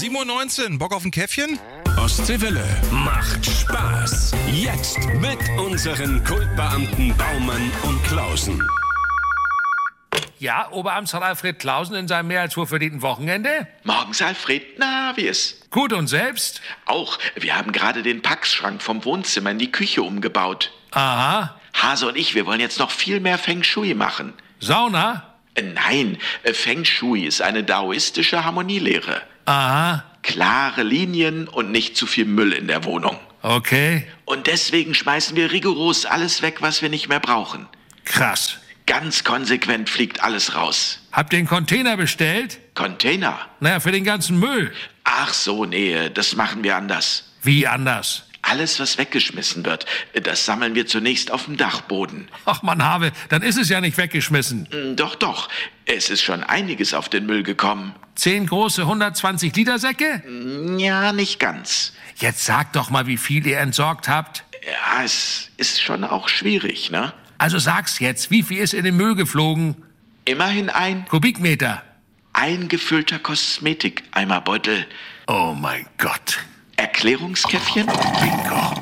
7:19 Uhr, Bock auf ein Käffchen? Ostseewelle macht Spaß. Jetzt mit unseren Kultbeamten Baumann und Klausen. Ja, Oberamtsrat Alfred Klausen in seinem mehr als wohlverdienten Wochenende? Morgens, Alfred. Na, wie ist? Gut, und selbst? Auch. Wir haben gerade den Packschrank vom Wohnzimmer in die Küche umgebaut. Aha. Hase und ich, wir wollen jetzt noch viel mehr Feng Shui machen. Sauna? Nein, Feng Shui ist eine daoistische Harmonielehre. Aha. Klare Linien und nicht zu viel Müll in der Wohnung. Okay. Und deswegen schmeißen wir rigoros alles weg, was wir nicht mehr brauchen. Krass. Ganz konsequent fliegt alles raus. Habt ihr einen Container bestellt? Container? Naja, für den ganzen Müll. Ach so, nee, das machen wir anders. Wie anders? Alles, was weggeschmissen wird, das sammeln wir zunächst auf dem Dachboden. Ach man Habe, dann ist es ja nicht weggeschmissen. Doch, es ist schon einiges auf den Müll gekommen. 10 große 120-Liter-Säcke? Ja, nicht ganz. Jetzt sagt doch mal, wie viel ihr entsorgt habt. Ja, es ist schon auch schwierig, ne? Also sag's jetzt, wie viel ist in den Müll geflogen? Immerhin ein Kubikmeter. gefüllter Kosmetikeimerbeutel. Oh mein Gott. Erklärungskäffchen? Bingo.